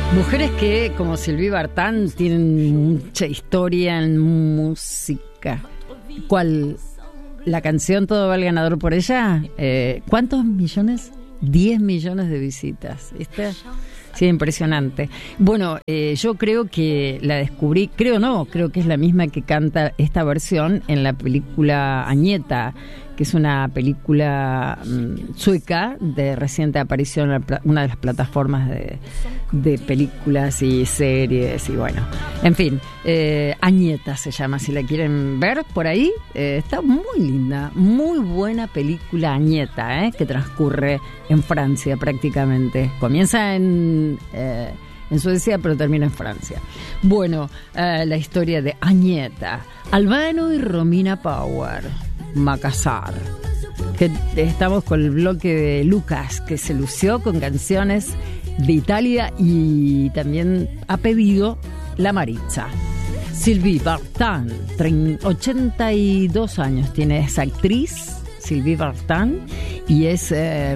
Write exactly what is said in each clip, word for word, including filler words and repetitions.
Mujeres que, como Sylvie Vartan, tienen mucha historia en música. ¿Cuál? La canción Todo va al ganador por ella. Eh, ¿Cuántos millones? diez millones de visitas. ¿Viste? Sí, impresionante. Bueno, eh, yo creo que la descubrí, creo no, creo que es la misma que canta esta versión en la película Agneta, que es una película um, sueca de reciente aparición en la, una de las plataformas de, de películas y series y bueno, en fin, eh, Agneta se llama, si la quieren ver por ahí, eh, está muy linda, muy buena película Agneta, eh, que transcurre en Francia prácticamente, comienza en... Eh, en Suecia, pero termina en Francia. Bueno, eh, la historia de Agneta, Albano y Romina Power, Macassar. Que estamos con el bloque de Lucas, que se lució con canciones de Italia y también ha pedido La Maritza. Sylvie Vartan, ochenta y dos años tiene esa actriz, Sylvie Vartan, y es eh,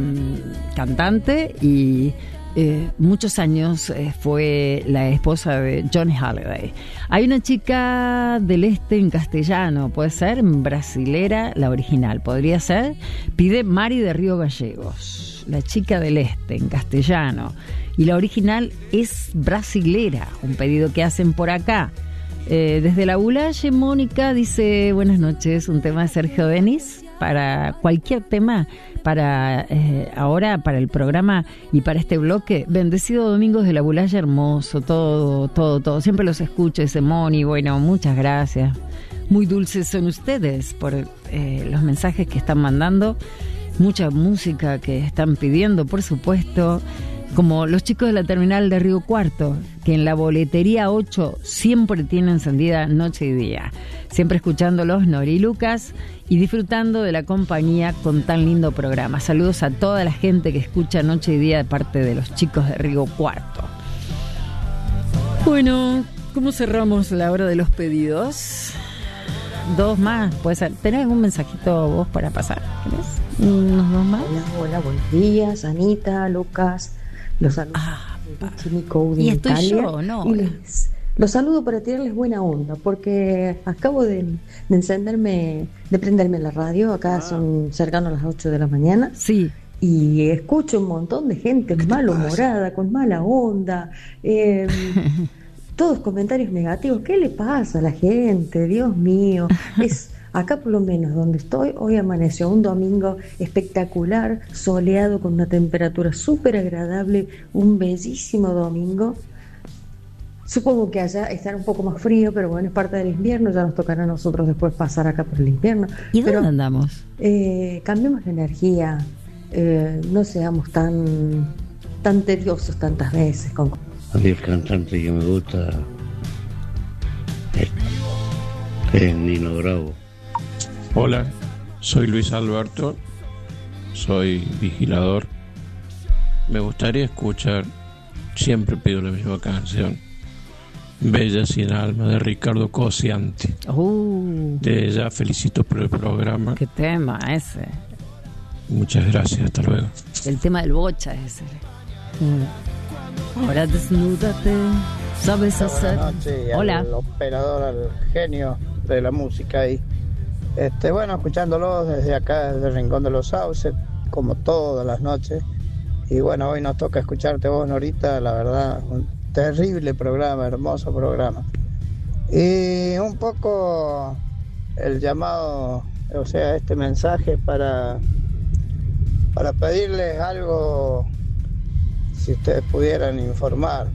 cantante y... Eh, muchos años eh, fue la esposa de Johnny Hallyday. Hay una chica del este en castellano, puede ser brasilera, la original, podría ser. Pide Mari de Río Gallegos, la chica del este en castellano, y la original es brasilera, un pedido que hacen por acá. Eh, desde la Bulaye, Mónica dice: buenas noches, un tema de Sergio Denis para cualquier tema, para eh, ahora, para el programa y para este bloque. Bendecido Domingos de la Bulaye, hermoso, todo, todo, todo. Siempre los escucho, ese Moni, bueno, muchas gracias. Muy dulces son ustedes por eh, los mensajes que están mandando, mucha música que están pidiendo, por supuesto. Como los chicos de la terminal de Río Cuarto, que en la boletería ocho siempre tienen encendida noche y día. Siempre escuchándolos, Nori y Lucas, y disfrutando de la compañía con tan lindo programa. Saludos a toda la gente que escucha noche y día de parte de los chicos de Río Cuarto. Bueno, ¿cómo cerramos la hora de los pedidos? Dos más, puede ser. ¿Tenés algún mensajito vos para pasar? ¿Querés? ¿Unos dos más? Hola, hola, buenos días, Anita, Lucas. Los saludo ah, Chimico de y estoy Italia, yo, ¿no? Y les, los saludo para tirarles buena onda, porque acabo de, de encenderme, de prenderme la radio, acá ah. son cercanos a las ocho de la mañana. Sí. Y escucho un montón de gente malhumorada, con mala onda, eh, todos comentarios negativos. ¿Qué le pasa a la gente? Dios mío. Es acá por lo menos donde estoy, hoy amaneció un domingo espectacular, soleado con una temperatura súper agradable, un bellísimo domingo. Supongo que allá estará un poco más frío, pero bueno, es parte del invierno, ya nos tocará a nosotros después pasar acá por el invierno. ¿Y dónde pero, andamos? Eh, cambiemos la energía, eh, no seamos tan, tan tediosos tantas veces. Con... A mí el cantante que me gusta es, es Nino Bravo. Hola, soy Luis Alberto, soy vigilador. Me gustaría escuchar, siempre pido la misma canción, Bella sin alma, de Ricardo Cosianti. Uh, de ella felicito por el programa. Qué tema ese. Muchas gracias, hasta luego. El tema del bocha ese. Mm. Ahora desnúdate, sabes hacer. Buenas noches, hola. Al operador, al genio de la música ahí. Este, bueno, escuchándolos desde acá, desde el Rincón de los Sauces, como todas las noches. Y bueno, hoy nos toca escucharte vos, Norita, la verdad, un terrible programa, hermoso programa. Y un poco el llamado, o sea, este mensaje para, para pedirles algo, si ustedes pudieran informar,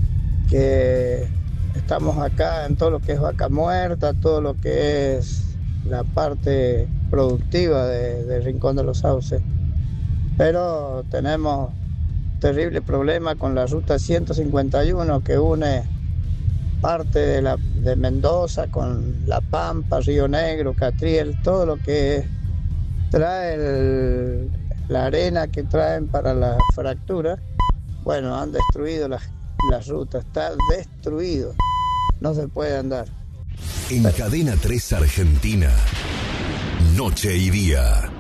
que estamos acá en todo lo que es Vaca Muerta, todo lo que es la parte productiva de, de Rincón de los Sauces, pero tenemos terrible problema con la ruta ciento cincuenta y uno que une parte de, la, de Mendoza con La Pampa, Río Negro, Catriel, todo lo que trae el, la arena que traen para la fractura. Bueno, han destruido la, la ruta, está destruido, no se puede andar. En Cadena tres Argentina, noche y día.